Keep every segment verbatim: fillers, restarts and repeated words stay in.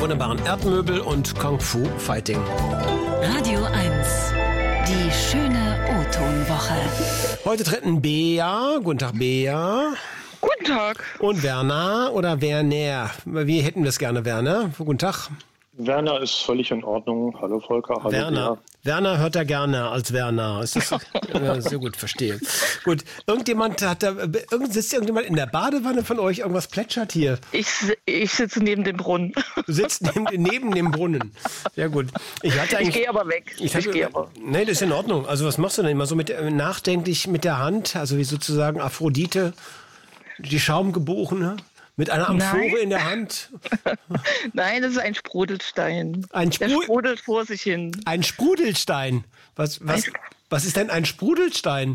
wunderbaren Erdmöbel und Kung Fu Fighting. Radio eins, die schöne O-Ton-Woche. Heute treten Bea, guten Tag Bea. Guten Tag. Und Werner oder Werner. Wie hätten wir es gerne, Werner? Guten Tag. Werner ist völlig in Ordnung. Hallo Volker, hallo Werner. Bea. Werner hört er gerne als Werner. Ist das ja, sehr gut, verstehe. Gut, irgendjemand hat da, irgend, sitzt irgendjemand in der Badewanne von euch, irgendwas plätschert hier. Ich, ich sitze neben dem Brunnen. Du sitzt neben, neben dem Brunnen. Sehr gut. Ich, hatte eigentlich, ich gehe aber weg. Ich, ich hatte, gehe aber. Nee, das ist in Ordnung. Also was machst du denn immer so mit nachdenklich mit der Hand, also wie sozusagen Aphrodite, die Schaumgebogene? Mit einer Amphore Nein. in der Hand? Nein, das ist ein Sprudelstein. Ein Spru- der sprudelt vor sich hin. Ein Sprudelstein? Was, was, was ist denn ein Sprudelstein?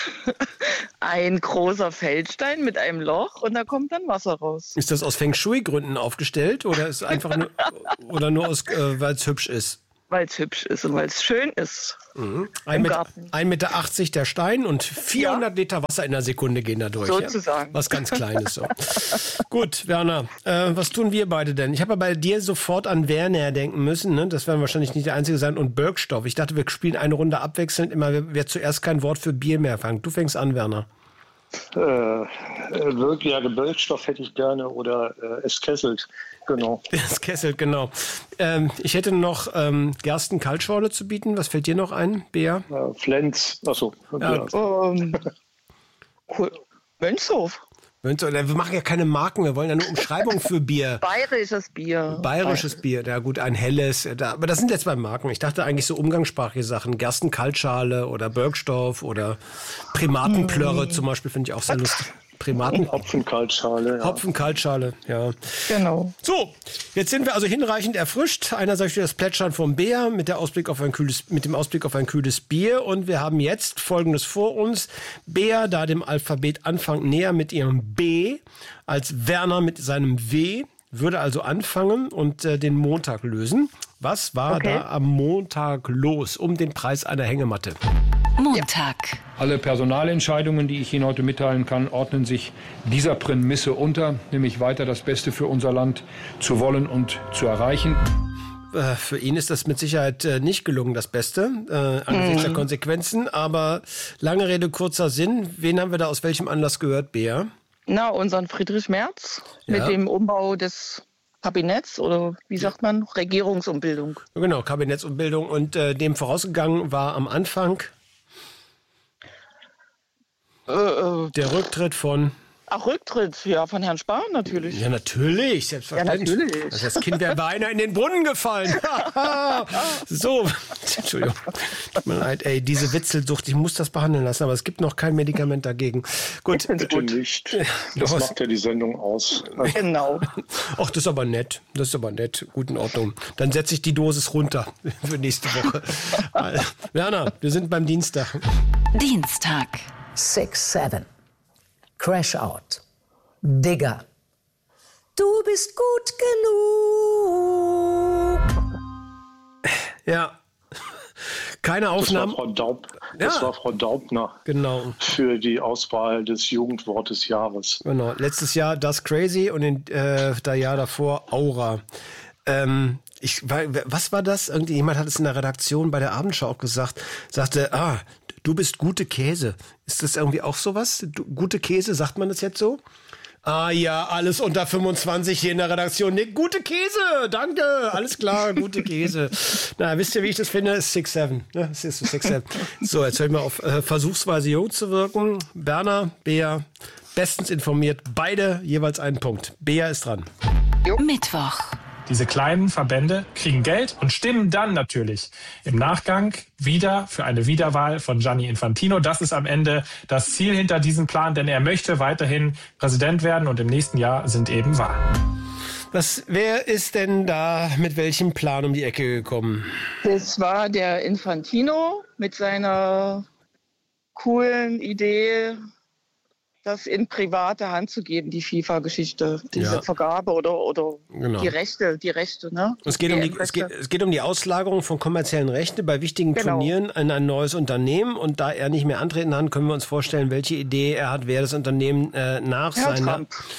Ein großer Feldstein mit einem Loch und da kommt dann Wasser raus. Ist das aus Feng Shui-Gründen aufgestellt oder ist einfach nur, oder nur aus, äh, weil es hübsch ist? Weil es hübsch ist und weil es schön ist. Mhm. ein Meter achtzig der Stein und vierhundert ja. Liter Wasser in der Sekunde gehen da durch. Sozusagen. Ja? Was ganz Kleines. So. Gut, Werner, äh, was tun wir beide denn? Ich habe ja bei dir sofort an Werner denken müssen. Ne? Das werden wahrscheinlich nicht der Einzige sein. Und Birkstoff. Ich dachte, wir spielen eine Runde abwechselnd. Immer wer zuerst kein Wort für Bier mehr fängt. Du fängst an, Werner. Äh, wirklich, ja, Birkstoff hätte ich gerne oder äh, es kesselt, genau. Es kesselt, genau. Ähm, ich hätte noch ähm, Gersten-Kaltschorle zu bieten. Was fällt dir noch ein, Bea? Äh, Flens, achso. Ja. Ähm, cool. Mönchshof. Wir machen ja keine Marken, wir wollen ja nur Umschreibung für Bier. Bayerisches Bier. Bayerisches Bier, ja gut, ein helles. Da, aber das sind jetzt zwei Marken. Ich dachte eigentlich so umgangssprachliche Sachen. Gersten-Kaltschale oder Birkstoff oder Primatenplörre mm. zum Beispiel, finde ich auch sehr lustig. Primaten. Hopfenkaltschale. Ja. Hopfenkaltschale, ja. Genau. So, jetzt sind wir also hinreichend erfrischt. Einerseits durch das Plätschern vom Bär mit, der Ausblick auf ein kühles, mit dem Ausblick auf ein kühles Bier. Und wir haben jetzt Folgendes vor uns. Bär, da dem Alphabet Anfang näher mit ihrem B, als Werner mit seinem W, würde also anfangen und äh, den Montag lösen. Was war okay. da am Montag los um den Preis einer Hängematte? Montag. Alle Personalentscheidungen, die ich Ihnen heute mitteilen kann, ordnen sich dieser Prämisse unter, nämlich weiter das Beste für unser Land zu wollen und zu erreichen. Äh, für ihn ist das mit Sicherheit äh, nicht gelungen, das Beste, äh, angesichts mm. der Konsequenzen. Aber lange Rede, kurzer Sinn. Wen haben wir da aus welchem Anlass gehört, Bea? Na, unseren Friedrich Merz ja. mit dem Umbau des Kabinetts oder wie sagt man, Regierungsumbildung. Genau, Kabinettsumbildung. Und äh, dem vorausgegangen war am Anfang äh, äh, der Rücktritt von... Ach, Rücktritt, ja, von Herrn Spahn natürlich. Ja, natürlich, selbstverständlich. Ja, natürlich. Das, das Kind wäre beinahe in den Brunnen gefallen. So, Entschuldigung. Tut mir leid, ey, diese Witzelsucht, ich muss das behandeln lassen, aber es gibt noch kein Medikament dagegen. Gut. Bitte gut. Nicht. Das Los. macht ja die Sendung aus. Genau. Ach, das ist aber nett. Das ist aber nett. Gut, in Ordnung. Dann setze ich die Dosis runter für nächste Woche. Werner, wir sind beim Dienstag. Dienstag. Six, seven. Crash Out. Digger. Du bist gut genug. Ja. Keine Aufnahmen. Das war Frau, Daub, das ja. war Frau Daubner. Genau. Für die Auswahl des Jugendwort des Jahres. Genau. Letztes Jahr Das Crazy und in, äh, das Jahr davor Aura. Ähm, ich, was war das? Irgendjemand hat es in der Redaktion bei der Abendschau auch gesagt. Sagte, ah, du bist gute Käse. Ist das irgendwie auch sowas? Du, gute Käse, sagt man das jetzt so? Ah ja, alles unter fünfundzwanzig hier in der Redaktion. Nee, gute Käse, danke, alles klar, gute Käse. Na, wisst ihr, wie ich das finde? Ist six seven. Ne? Es ist so six seven. So, jetzt höre ich mal auf, äh, versuchsweise jung zu wirken. Berner, Bea, bestens informiert. Beide jeweils einen Punkt. Bea ist dran. Jo. Mittwoch. Diese kleinen Verbände kriegen Geld und stimmen dann natürlich im Nachgang wieder für eine Wiederwahl von Gianni Infantino. Das ist am Ende das Ziel hinter diesem Plan, denn er möchte weiterhin Präsident werden und im nächsten Jahr sind eben Wahlen. Was, wer ist denn da mit welchem Plan um die Ecke gekommen? Das war der Infantino mit seiner coolen Idee, das in private Hand zu geben, die FIFA-Geschichte, diese ja. Vergabe oder, oder genau. die Rechte, die Rechte, ne? Es geht, um die, es, geht, es geht um die Auslagerung von kommerziellen Rechten bei wichtigen genau. Turnieren an ein neues Unternehmen. Und da er nicht mehr antreten kann, können wir uns vorstellen, welche Idee er hat, wer das Unternehmen äh, nach Herr seiner... Trump.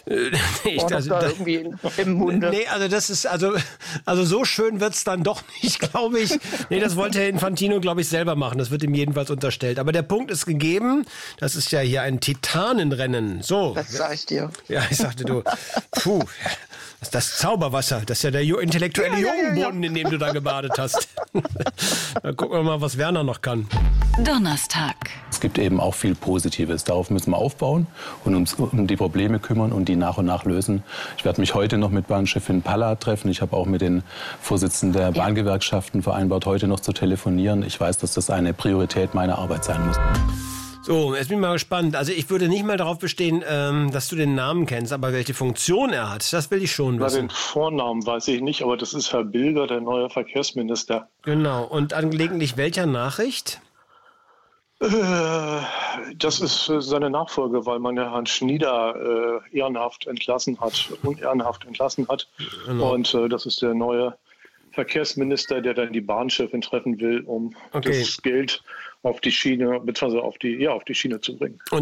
Äh, nee, Oder also, da da, irgendwie im Munde. Nee, also das ist, also, also so schön wird's dann doch nicht, glaube ich. Nee, das wollte Herr Infantino, glaube ich, selber machen. Das wird ihm jedenfalls unterstellt. Aber der Punkt ist gegeben. Das ist ja hier ein Titanenrennen. So. Das sag ich dir. Ja, ich sagte du, puh, das ist das Zauberwasser. Das ist ja der intellektuelle Ja, ja, ja, ja. Jungenbrunnen, in dem du da gebadet hast. Dann gucken wir mal, was Werner noch kann. Donnerstag. Es gibt eben auch viel Positives. Darauf müssen wir aufbauen und uns um die Probleme kümmern und die nach und nach lösen. Ich werde mich heute noch mit Bahnchefin Palla treffen. Ich habe auch mit den Vorsitzenden der Bahngewerkschaften vereinbart, heute noch zu telefonieren. Ich weiß, dass das eine Priorität meiner Arbeit sein muss. So, jetzt bin ich mal gespannt. Also ich würde nicht mal darauf bestehen, ähm, dass du den Namen kennst, aber welche Funktion er hat, das will ich schon Na, wissen. den Vornamen weiß ich nicht, aber das ist Herr Bilger, der neue Verkehrsminister. Genau. Und angelegentlich welcher Nachricht? Äh, das ist äh, seine Nachfolge, weil man ja Herrn Schnieder äh, ehrenhaft entlassen hat, unehrenhaft entlassen hat. Genau. Und äh, das ist der neue Verkehrsminister, der dann die Bahnchefin treffen will, um Okay. das Geld auf die Schiene, beziehungsweise auf die, ja, auf die Schiene zu bringen. Und